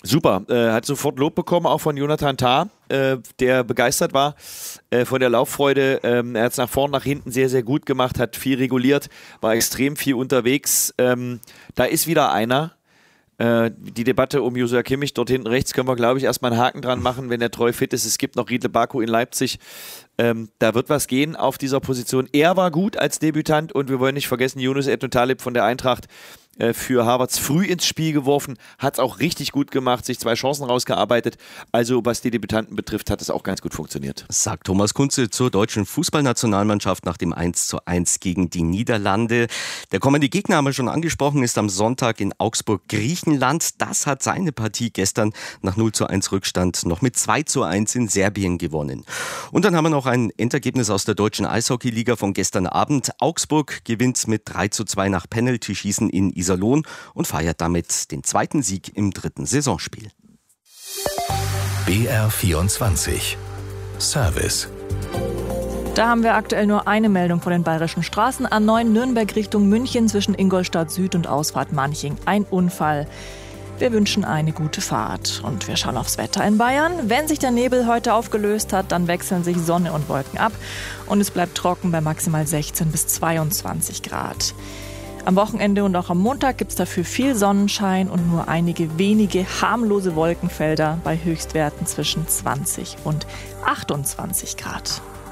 Super, hat sofort Lob bekommen, auch von Jonathan Tah, der begeistert war von der Lauffreude. Er hat es nach vorn, nach hinten sehr, sehr gut gemacht, hat viel reguliert, war extrem viel unterwegs. Da ist wieder einer. Die Debatte um Joshua Kimmich dort hinten rechts können wir, glaube ich, erstmal einen Haken dran machen, wenn er treu fit ist. Es gibt noch Riedle Baku in Leipzig. Da wird was gehen auf dieser Position. Er war gut als Debütant und wir wollen nicht vergessen, Yunus Talib von der Eintracht für Harvards früh ins Spiel geworfen, hat es auch richtig gut gemacht, sich 2 Chancen rausgearbeitet. Also was die Debütanten betrifft, hat es auch ganz gut funktioniert. Sagt Thomas Kunze zur deutschen Fußballnationalmannschaft nach dem 1:1 gegen die Niederlande. Der kommende Gegner, haben wir schon angesprochen, ist am Sonntag in Augsburg, Griechenland. Das hat seine Partie gestern nach 0:1 Rückstand noch mit 2:1 in Serbien gewonnen. Und dann haben wir noch ein Endergebnis aus der deutschen Eishockeyliga von gestern Abend. Augsburg gewinnt mit 3:2 nach Penaltyschießen in Iserlohn und feiert damit den 2. Sieg im 3. Saisonspiel. BR24 Service. Da haben wir aktuell nur eine Meldung von den bayerischen Straßen. A9 Nürnberg Richtung München zwischen Ingolstadt Süd und Ausfahrt Manching. Ein Unfall. Wir wünschen eine gute Fahrt und wir schauen aufs Wetter in Bayern. Wenn sich der Nebel heute aufgelöst hat, dann wechseln sich Sonne und Wolken ab und es bleibt trocken bei maximal 16 bis 22 Grad. Am Wochenende und auch am Montag gibt es dafür viel Sonnenschein und nur einige wenige harmlose Wolkenfelder bei Höchstwerten zwischen 20 und 28 Grad.